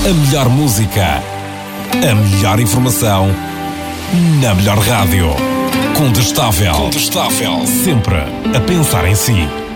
A melhor música, a melhor informação, na melhor rádio. Condestável. Sempre a pensar em si.